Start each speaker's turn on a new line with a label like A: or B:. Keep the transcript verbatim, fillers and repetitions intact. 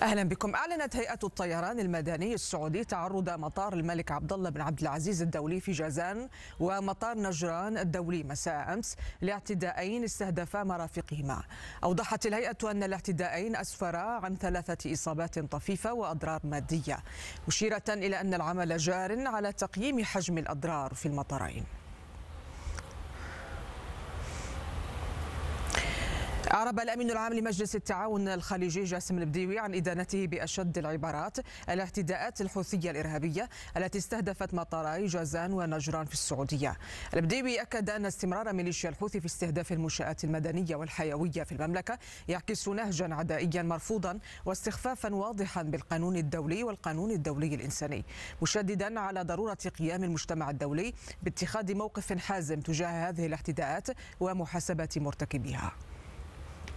A: أهلا بكم. أعلنت هيئة الطيران المدني السعودي تعرض مطار الملك عبد الله بن عبد العزيز الدولي في جازان ومطار نجران الدولي مساء أمس لاعتداءين استهدفا مرافقهما. أوضحت الهيئة أن الاعتداءين أسفرا عن ثلاثة إصابات طفيفة وأضرار مادية، مشيرة إلى أن العمل جار على تقييم حجم الأضرار في المطارين. أعرب الأمين العام لمجلس التعاون الخليجي جاسم البديوي عن إدانته بأشد العبارات الاعتداءات الحوثية الإرهابية التي استهدفت مطاري جازان ونجران في السعودية. البديوي أكد أن استمرار ميليشيا الحوثي في استهداف المنشآت المدنية والحيوية في المملكة يعكس نهجا عدائيا مرفوضا واستخفافا واضحا بالقانون الدولي والقانون الدولي الإنساني، مشددا على ضرورة قيام المجتمع الدولي باتخاذ موقف حازم تجاه هذه الاعتداءات ومحاسبة مرتكبيها.